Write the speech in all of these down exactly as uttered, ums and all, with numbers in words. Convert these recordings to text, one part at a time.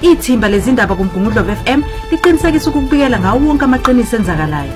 Ithimba lezindaba kuMgungundlovu F M liqinisekisa ukubikela ngawo wonke amaqiniso enzakalayo.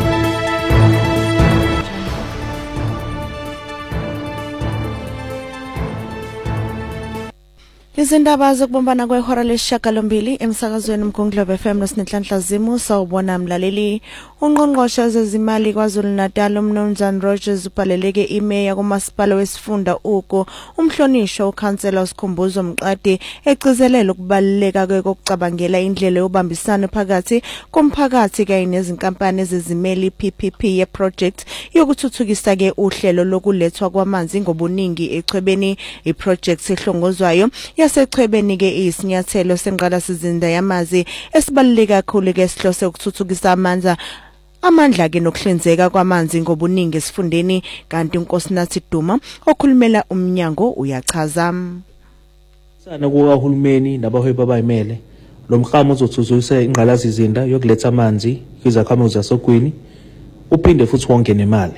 Izindaba zokubumbana kwehora lesishiyagalombili emsakazweni Mgungundlovu F M noSinhlanhla Zimu sawubona mlaleli. Ungqongqoshe wezezimali KwaZulu-Natal uMnumzane Rogers ubhaleleke imeya kumasipala wesifunda uko umhlonishwa uKhansela uSikhumbuzo Mqadi egcizelela ukubaluleka kokucabangela indlela yobambisano phakathi komphakathi kanye nezinkampani ezizimeli P P P ye project yokuthuthukisa ke uhlelo lokulethwa kwamanzi ngobuningi echwebeni. I-project ehlongozwayo yasechwebeni ke isinyathelo senqala sizinda yamazi esibaluleke kakhulu ke sihlose ukuthuthukisa amandla amandla ke nokuhlinzeka kwamanzi ngobuningi esifundeni. Kanti uNkosinathi Duma okhulumela umnyango uyachaza sana kuhulumeni nabahwebi abayimele lo mkhamo uzothuthukisa ingqalasizinda yokuletha amanzi kwizakhamuzi zasogwini uphinde futhi wonke nemali.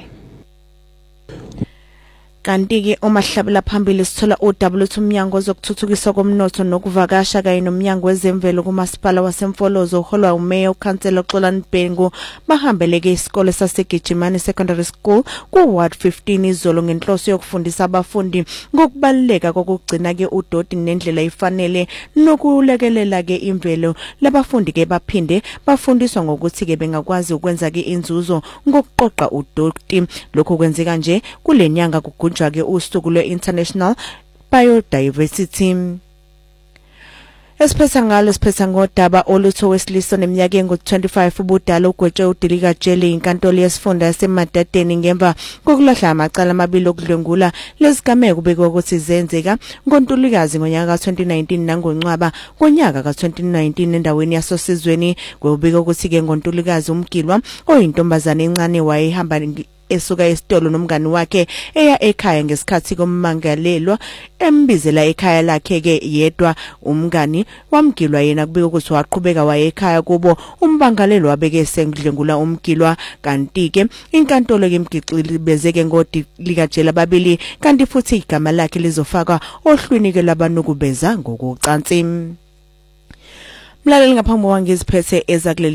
Kanti ke omahlabela phambili sithola uDouble uthi umnyango ozokuthuthukiswa komnotho nokuvakasha kanye nomnyango wezemvelo kumasipala waseMfolozo uholwa uMeya uKhansela Xolani Bhengu bahambeleke isikole saseGijimani Secondary School ku Ward fifteen izolo ngenhloso yokufundisa abafundi ngokubaluleka kokugcina ke udoti nendlela ifanele nokulekelela ke imvelo. Labafundi ke baphinde bafundiswa ngokuthi ke bengakwazi ukwenza ke inzuzo ngokuqoqa udoti. Lokho kwenzeka nje kulenyanga kugunjwa ke usuku lwe-International Biodiversity. Esiphetha ngalo siphetha ngodaba olutho wesilisa neminyaka engu twenty-five ubudala ugwetshe uDilika Jele inkantolo yesifunda yaseMadadeni ngemva kokulahla amacala amabili okudlwengula lezigameko bekwe ukuthi zenzeka ngoNtulikazi ngonyaka ka twenty nineteen nangoNcwaba ngonyaka ka twenty nineteen endaweni yasosizweni. Kwebika ukuthi ke ngoNtulikazi umgilwa oyintombazane encane wayehamba esuka esitolo nomngani wakhe eya ekhaya ngesikhathi kommangalelwa embizela ekhaya lakhe ke yedwa. Umngani wamgilwa yena kubika ukuthi waqhubeka waye ekhaya kubo umbangalelo wabeke sengidlengula umgilwa. Kanti ke inkantolo ke imgixili bezeke ngoDilika Jele babili kanti futhi igama lakhe lizofakwa ohlwini ke labanukubeza ngokucansi. Mlaleli ngaphambi kwangiziphethe ezakuleli